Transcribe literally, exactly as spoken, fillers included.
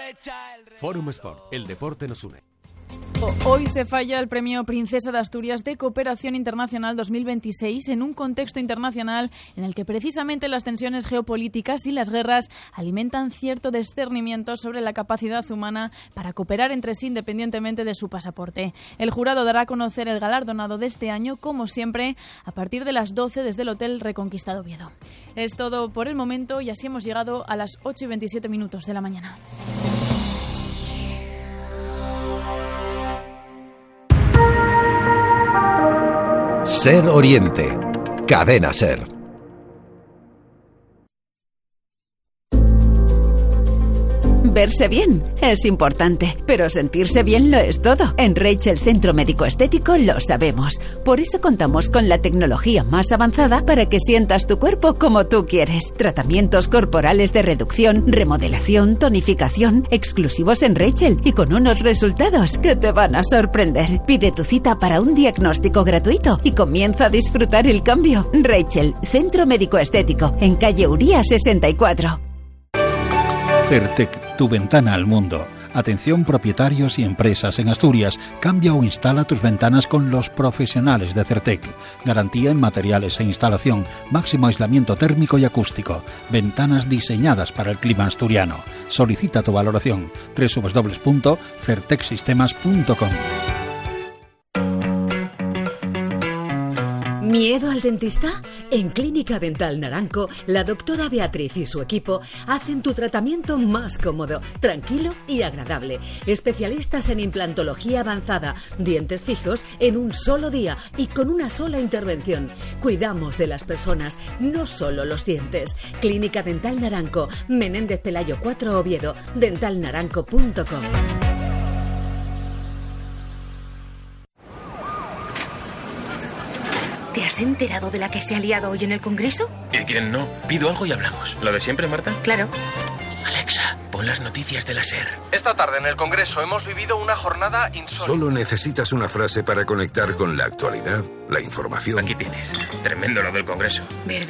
Fórum Sport, el deporte nos une. Hoy se falla el Premio Princesa de Asturias de Cooperación Internacional dos mil veintiséis en un contexto internacional en el que precisamente las tensiones geopolíticas y las guerras alimentan cierto discernimiento sobre la capacidad humana para cooperar entre sí independientemente de su pasaporte. El jurado dará a conocer el galardonado de este año, como siempre, a partir de las doce desde el Hotel Reconquista Oviedo. Es todo por el momento y así hemos llegado a las ocho y veintisiete minutos de la mañana. Ser Oriente, Cadena Ser. Verse bien es importante, pero sentirse bien lo es todo. En Rachel Centro Médico Estético lo sabemos. Por eso contamos con la tecnología más avanzada para que sientas tu cuerpo como tú quieres. Tratamientos corporales de reducción, remodelación, tonificación, exclusivos en Rachel y con unos resultados que te van a sorprender. Pide tu cita para un diagnóstico gratuito y comienza a disfrutar el cambio. Rachel Centro Médico Estético, en calle Uría sesenta y cuatro. Certec, tu ventana al mundo. Atención propietarios y empresas en Asturias. Cambia o instala tus ventanas con los profesionales de Certec. Garantía en materiales e instalación. Máximo aislamiento térmico y acústico. Ventanas diseñadas para el clima asturiano. Solicita tu valoración. doble u doble u doble u punto certec sistemas punto com. ¿Miedo al dentista? En Clínica Dental Naranco, la doctora Beatriz y su equipo hacen tu tratamiento más cómodo, tranquilo y agradable. Especialistas en implantología avanzada, dientes fijos en un solo día y con una sola intervención. Cuidamos de las personas, no solo los dientes. Clínica Dental Naranco, Menéndez Pelayo cuatro, Oviedo, dental naranco punto com. ¿Te has enterado de la que se ha liado hoy en el Congreso? ¿Y quién no? Pido algo y hablamos. ¿Lo de siempre, Marta? Claro. Alexa, pon las noticias de la SER. Esta tarde en el Congreso hemos vivido una jornada insólita. Solo necesitas una frase para conectar con la actualidad, la información. Aquí tienes. Tremendo lo del Congreso. ¿Verdad?